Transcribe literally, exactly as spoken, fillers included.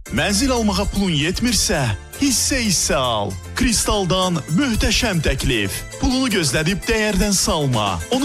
Mənzil almağa pulun yetmirsə, hissə-hissə al. Kristaldan möhtəşəm təklif. Pulunu gözlədib dəyərdən salma. Onu